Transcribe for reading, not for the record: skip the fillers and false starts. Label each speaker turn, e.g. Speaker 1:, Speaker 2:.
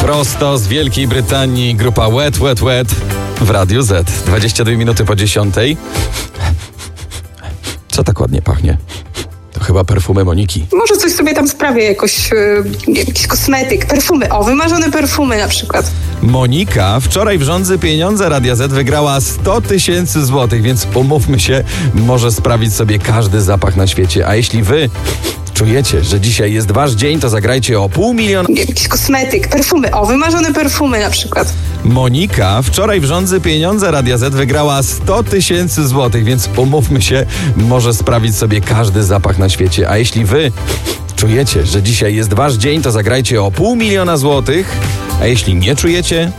Speaker 1: Prosto z Wielkiej Brytanii grupa Wet Wet Wet w Radiu Z. 22 minuty po 10. Co tak ładnie pachnie? To chyba perfumy Moniki.
Speaker 2: Może coś sobie tam sprawię, jakiś kosmetyk, perfumy. O, wymarzone perfumy na przykład.
Speaker 1: Monika wczoraj w Rządzy Pieniądze Radia Z wygrała 100 000 złotych, więc umówmy się, może sprawić sobie każdy zapach na świecie. A jeśli wy czujecie, że dzisiaj jest wasz dzień, to zagrajcie o 500 000.
Speaker 2: Jakiś kosmetyk, perfumy. O, wymarzone perfumy na przykład.
Speaker 1: Monika wczoraj w Rządzy Pieniądze Radia Z wygrała 100 000 złotych, więc umówmy się, może sprawić sobie każdy zapach na świecie. A jeśli wy czujecie, że dzisiaj jest wasz dzień, to zagrajcie o 500 000 złotych. A jeśli nie czujecie,